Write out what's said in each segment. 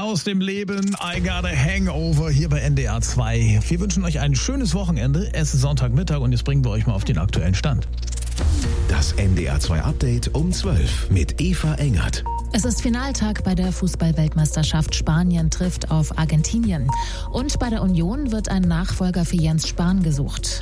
aus dem Leben. I got a hangover hier bei NDR 2. Wir wünschen euch ein schönes Wochenende. Es ist Sonntagmittag und jetzt bringen wir euch mal auf den aktuellen Stand. Das NDR 2 Update um 12 mit Eva Engert. Es ist Finaltag bei der Fußball-Weltmeisterschaft. Spanien trifft auf Argentinien. Und bei der Union wird ein Nachfolger für Jens Spahn gesucht.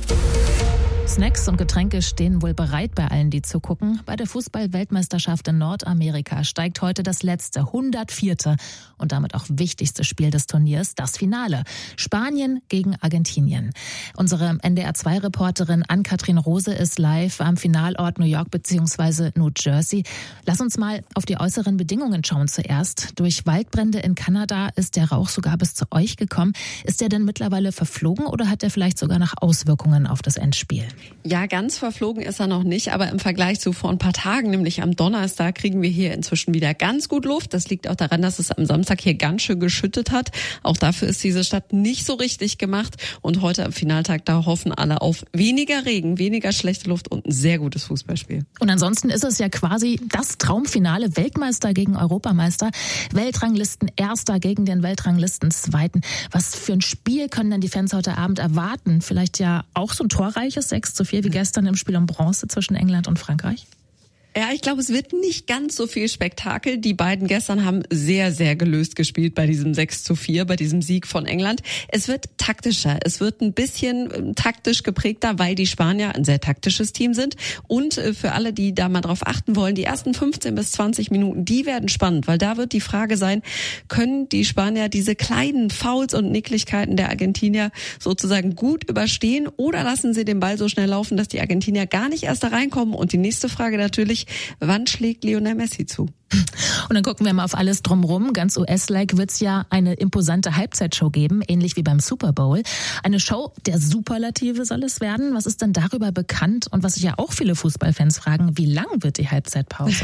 Snacks und Getränke stehen wohl bereit bei allen, die zugucken. Bei der Fußball-Weltmeisterschaft in Nordamerika steigt heute das letzte, 104. und damit auch wichtigste Spiel des Turniers, das Finale. Spanien gegen Argentinien. Unsere NDR2-Reporterin Ann-Kathrin Rose ist live am Finalort New York bzw. New Jersey. Lass uns mal auf die äußeren Bedingungen schauen zuerst. Durch Waldbrände in Kanada ist der Rauch sogar bis zu euch gekommen. Ist der denn mittlerweile verflogen oder hat er vielleicht sogar noch Auswirkungen auf das Endspiel? Ja, ganz verflogen ist er noch nicht, aber im Vergleich zu vor ein paar Tagen, nämlich am Donnerstag, kriegen wir hier inzwischen wieder ganz gut Luft. Das liegt auch daran, dass es am Samstag hier ganz schön geschüttet hat. Auch dafür ist diese Stadt nicht so richtig gemacht. Und heute am Finaltag, da hoffen alle auf weniger Regen, weniger schlechte Luft und ein sehr gutes Fußballspiel. Und ansonsten ist es ja quasi das Traumfinale, Weltmeister gegen Europameister, Weltranglisten Erster gegen den Weltranglisten Zweiten. Was für ein Spiel können denn die Fans heute Abend erwarten? Vielleicht ja auch so ein torreiches 6:4 wie gestern im Spiel um Bronze zwischen England und Frankreich? Ja, ich glaube, es wird nicht ganz so viel Spektakel. Die beiden gestern haben sehr, sehr gelöst gespielt bei diesem 6:4, bei diesem Sieg von England. Es wird taktischer, es wird ein bisschen taktisch geprägter, weil die Spanier ein sehr taktisches Team sind. Und für alle, die da mal drauf achten wollen, die ersten 15 bis 20 Minuten, die werden spannend, weil da wird die Frage sein, können die Spanier diese kleinen Fouls und Nicklichkeiten der Argentinier sozusagen gut überstehen oder lassen sie den Ball so schnell laufen, dass die Argentinier gar nicht erst da reinkommen? Und die nächste Frage natürlich, wann schlägt Lionel Messi zu? Und dann gucken wir mal auf alles drumherum. Ganz US-like wird es ja eine imposante Halbzeitshow geben, ähnlich wie beim Super Bowl. Eine Show der Superlative soll es werden. Was ist denn darüber bekannt? Und was sich ja auch viele Fußballfans fragen, wie lang wird die Halbzeitpause?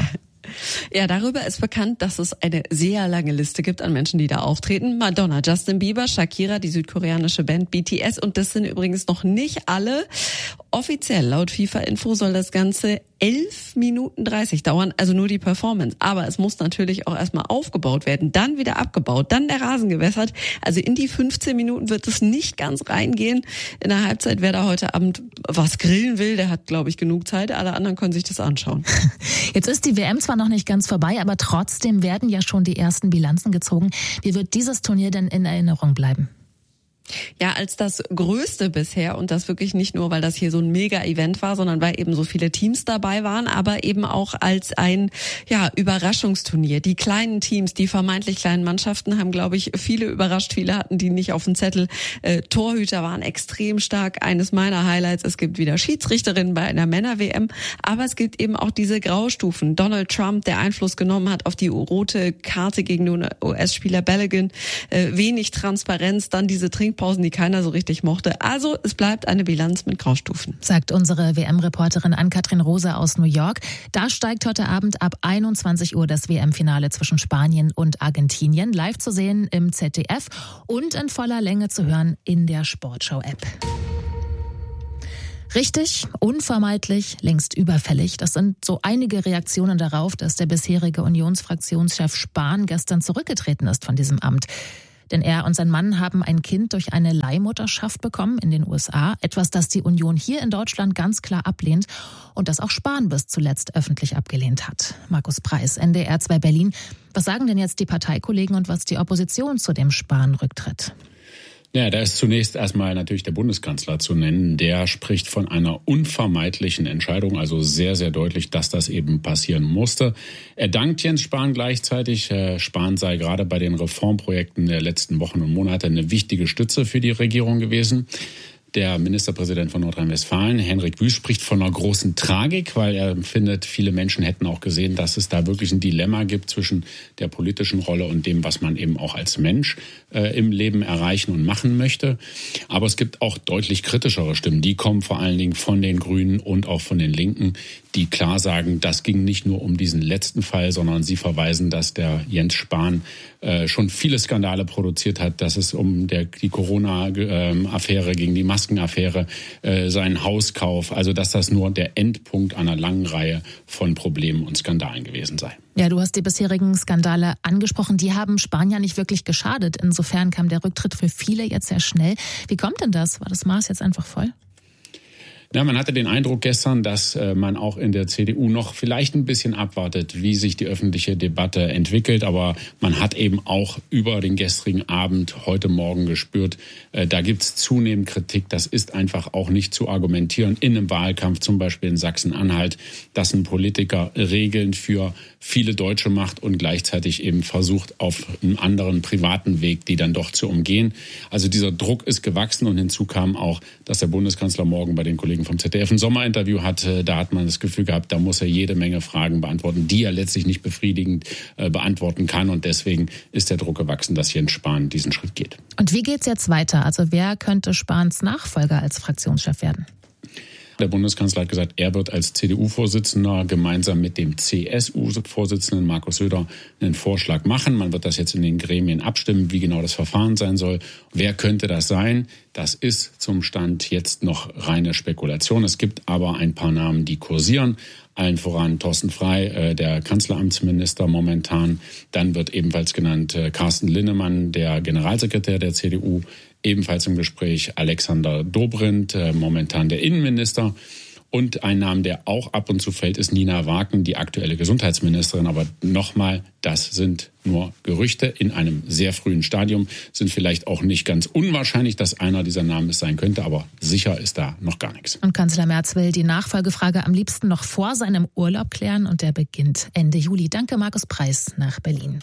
Ja, darüber ist bekannt, dass es eine sehr lange Liste gibt an Menschen, die da auftreten. Madonna, Justin Bieber, Shakira, die südkoreanische Band BTS und das sind übrigens noch nicht alle. Offiziell, laut FIFA-Info soll das Ganze 11 Minuten 30 dauern, also nur die Performance. Aber es muss natürlich auch erstmal aufgebaut werden, dann wieder abgebaut, dann der Rasen gewässert. Also in die 15 Minuten wird es nicht ganz reingehen. In der Halbzeit, wer da heute Abend was grillen will, der hat, glaube ich, genug Zeit. Alle anderen können sich das anschauen. Jetzt ist die WM zwar noch nicht ganz vorbei, aber trotzdem werden ja schon die ersten Bilanzen gezogen. Wie wird dieses Turnier denn in Erinnerung bleiben? Ja, als das Größte bisher und das wirklich nicht nur, weil das hier so ein Mega-Event war, sondern weil eben so viele Teams dabei waren, aber eben auch als ein Überraschungsturnier. Die kleinen Teams, die vermeintlich kleinen Mannschaften haben, glaube ich, viele überrascht. Viele hatten die nicht auf dem Zettel. Torhüter waren extrem stark. Eines meiner Highlights, es gibt wieder Schiedsrichterinnen bei einer Männer-WM, aber es gibt eben auch diese Graustufen. Donald Trump, der Einfluss genommen hat auf die rote Karte gegen den US-Spieler Balogun, wenig Transparenz, dann diese Trinkpausen, die keiner so richtig mochte. Also es bleibt eine Bilanz mit Graustufen. Sagt unsere WM-Reporterin Ann-Kathrin Rose aus New York. Da steigt heute Abend ab 21 Uhr das WM-Finale zwischen Spanien und Argentinien. Live zu sehen im ZDF und in voller Länge zu hören in der Sportschau-App. Richtig, unvermeidlich, längst überfällig. Das sind so einige Reaktionen darauf, dass der bisherige Unionsfraktionschef Spahn gestern zurückgetreten ist von diesem Amt. Denn er und sein Mann haben ein Kind durch eine Leihmutterschaft bekommen in den USA. Etwas, das die Union hier in Deutschland ganz klar ablehnt und das auch Spahn bis zuletzt öffentlich abgelehnt hat. Markus Preis, NDR 2 Berlin. Was sagen denn jetzt die Parteikollegen und was die Opposition zu dem Spahn-Rücktritt? Ja, da ist zunächst erstmal natürlich der Bundeskanzler zu nennen. Der spricht von einer unvermeidlichen Entscheidung, also sehr, sehr deutlich, dass das eben passieren musste. Er dankt Jens Spahn gleichzeitig. Spahn sei gerade bei den Reformprojekten der letzten Wochen und Monate eine wichtige Stütze für die Regierung gewesen. Der Ministerpräsident von Nordrhein-Westfalen, Henrik Wüst, spricht von einer großen Tragik, weil er findet, viele Menschen hätten auch gesehen, dass es da wirklich ein Dilemma gibt zwischen der politischen Rolle und dem, was man eben auch als Mensch im Leben erreichen und machen möchte. Aber es gibt auch deutlich kritischere Stimmen. Die kommen vor allen Dingen von den Grünen und auch von den Linken, die klar sagen, das ging nicht nur um diesen letzten Fall, sondern sie verweisen, dass der Jens Spahn schon viele Skandale produziert hat, dass es um die Corona-Affäre gegen die Maskenaffäre, seinen Hauskauf, also dass das nur der Endpunkt einer langen Reihe von Problemen und Skandalen gewesen sei. Ja, du hast die bisherigen Skandale angesprochen. Die haben Spanier nicht wirklich geschadet. Insofern kam der Rücktritt für viele jetzt sehr schnell. Wie kommt denn das? War das Maß jetzt einfach voll? Ja, man hatte den Eindruck gestern, dass man auch in der CDU noch vielleicht ein bisschen abwartet, wie sich die öffentliche Debatte entwickelt. Aber man hat eben auch über den gestrigen Abend, heute Morgen gespürt, da gibt es zunehmend Kritik. Das ist einfach auch nicht zu argumentieren in einem Wahlkampf, zum Beispiel in Sachsen-Anhalt, dass ein Politiker Regeln für viele Deutsche macht und gleichzeitig eben versucht, auf einem anderen privaten Weg die dann doch zu umgehen. Also dieser Druck ist gewachsen und hinzu kam auch, dass der Bundeskanzler morgen bei den Kollegen vom ZDF ein Sommerinterview hatte. Da hat man das Gefühl gehabt, da muss er jede Menge Fragen beantworten, die er letztlich nicht befriedigend beantworten kann. Und deswegen ist der Druck gewachsen, dass Jens Spahn diesen Schritt geht. Und wie geht's jetzt weiter? Also wer könnte Spahns Nachfolger als Fraktionschef werden? Der Bundeskanzler hat gesagt, er wird als CDU-Vorsitzender gemeinsam mit dem CSU-Vorsitzenden Markus Söder einen Vorschlag machen. Man wird das jetzt in den Gremien abstimmen, wie genau das Verfahren sein soll. Wer könnte das sein? Das ist zum Stand jetzt noch reine Spekulation. Es gibt aber ein paar Namen, die kursieren. Allen voran Thorsten Frey, der Kanzleramtsminister momentan. Dann wird ebenfalls genannt Carsten Linnemann, der Generalsekretär der CDU. Ebenfalls im Gespräch Alexander Dobrindt, momentan der Innenminister. Und ein Name, der auch ab und zu fällt, ist Nina Waken, die aktuelle Gesundheitsministerin. Aber nochmal, das sind nur Gerüchte in einem sehr frühen Stadium. Sind vielleicht auch nicht ganz unwahrscheinlich, dass einer dieser Namen es sein könnte. Aber sicher ist da noch gar nichts. Und Kanzler Merz will die Nachfolgefrage am liebsten noch vor seinem Urlaub klären. Und der beginnt Ende Juli. Danke, Markus Preis nach Berlin.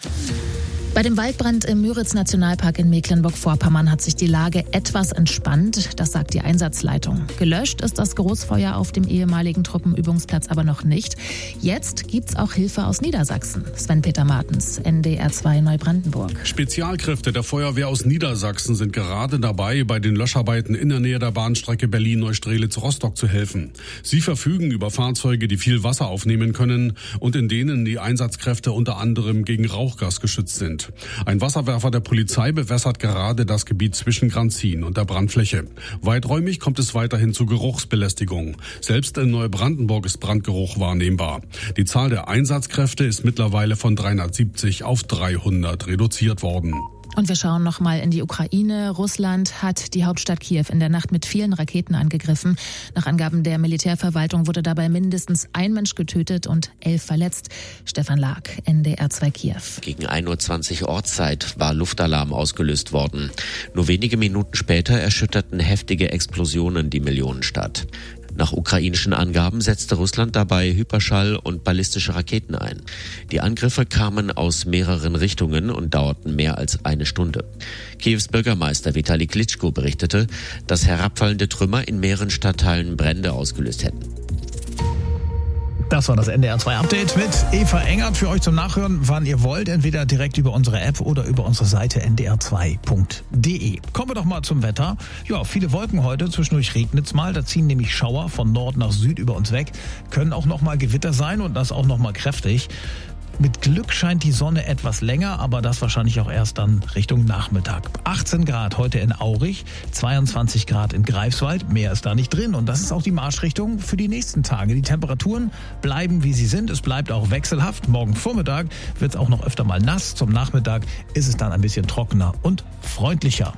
Bei dem Waldbrand im Müritz-Nationalpark in Mecklenburg-Vorpommern hat sich die Lage etwas entspannt, das sagt die Einsatzleitung. Gelöscht ist das Großfeuer auf dem ehemaligen Truppenübungsplatz aber noch nicht. Jetzt gibt's auch Hilfe aus Niedersachsen. Sven-Peter Martens, NDR 2 Neubrandenburg. Spezialkräfte der Feuerwehr aus Niedersachsen sind gerade dabei, bei den Löscharbeiten in der Nähe der Bahnstrecke Berlin-Neustrelitz-Rostock zu helfen. Sie verfügen über Fahrzeuge, die viel Wasser aufnehmen können und in denen die Einsatzkräfte unter anderem gegen Rauchgas geschützt sind. Ein Wasserwerfer der Polizei bewässert gerade das Gebiet zwischen Granzin und der Brandfläche. Weiträumig kommt es weiterhin zu Geruchsbelästigung. Selbst in Neubrandenburg ist Brandgeruch wahrnehmbar. Die Zahl der Einsatzkräfte ist mittlerweile von 370 auf 300 reduziert worden. Und wir schauen noch mal in die Ukraine. Russland hat die Hauptstadt Kiew in der Nacht mit vielen Raketen angegriffen. Nach Angaben der Militärverwaltung wurde dabei mindestens ein Mensch getötet und 11 verletzt. Stefan Lag, NDR 2 Kiew. Gegen 1:20 Uhr Ortszeit war Luftalarm ausgelöst worden. Nur wenige Minuten später erschütterten heftige Explosionen die Millionenstadt. Nach ukrainischen Angaben setzte Russland dabei Hyperschall- und ballistische Raketen ein. Die Angriffe kamen aus mehreren Richtungen und dauerten mehr als eine Stunde. Kiews Bürgermeister Vitali Klitschko berichtete, dass herabfallende Trümmer in mehreren Stadtteilen Brände ausgelöst hätten. Das war das NDR 2 Update mit Eva Engert. Für euch zum Nachhören, wann ihr wollt. Entweder direkt über unsere App oder über unsere Seite ndr2.de. Kommen wir doch mal zum Wetter. Ja, viele Wolken heute. Zwischendurch regnet's mal. Da ziehen nämlich Schauer von Nord nach Süd über uns weg. Können auch noch mal Gewitter sein und das auch noch mal kräftig. Mit Glück scheint die Sonne etwas länger, aber das wahrscheinlich auch erst dann Richtung Nachmittag. 18 Grad heute in Aurich, 22 Grad in Greifswald, mehr ist da nicht drin. Und das ist auch die Marschrichtung für die nächsten Tage. Die Temperaturen bleiben, wie sie sind. Es bleibt auch wechselhaft. Morgen Vormittag wird es auch noch öfter mal nass. Zum Nachmittag ist es dann ein bisschen trockener und freundlicher.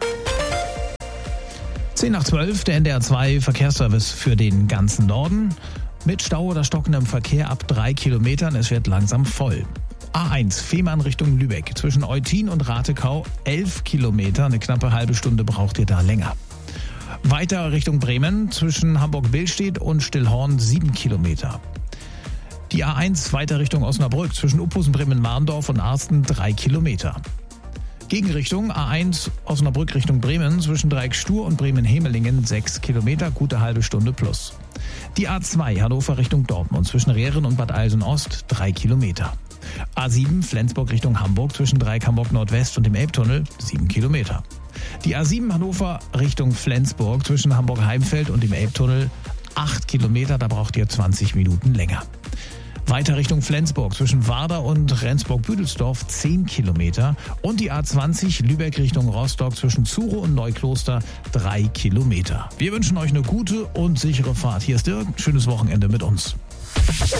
10 nach 12, der NDR 2 Verkehrsservice für den ganzen Norden. Mit Stau oder stockendem Verkehr ab 3 Kilometern. Es wird langsam voll. A1 Fehmarn Richtung Lübeck. Zwischen Eutin und Ratekau 11 Kilometer. Eine knappe halbe Stunde braucht ihr da länger. Weiter Richtung Bremen. Zwischen Hamburg-Billstedt und Stillhorn 7 Kilometer. Die A1 weiter Richtung Osnabrück. Zwischen Uphusen, Bremen-Marndorf und Arsten 3 Kilometer. Gegenrichtung A1 Osnabrück Richtung Bremen. Zwischen Dreieck-Stur und Bremen-Hemelingen 6 Kilometer. Gute halbe Stunde plus. Die A2 Hannover Richtung Dortmund zwischen Rehren und Bad Eilsen-Ost 3 Kilometer. A7 Flensburg Richtung Hamburg zwischen Dreieck Hamburg Nordwest und dem Elbtunnel 7 Kilometer. Die A7 Hannover Richtung Flensburg zwischen Hamburg-Heimfeld und dem Elbtunnel 8 Kilometer, da braucht ihr 20 Minuten länger. Weiter Richtung Flensburg zwischen Warder und Rendsburg-Büdelsdorf 10 Kilometer. Und die A20 Lübeck Richtung Rostock zwischen Zuro und Neukloster 3 Kilometer. Wir wünschen euch eine gute und sichere Fahrt. Hier ist Dirk. Schönes Wochenende mit uns.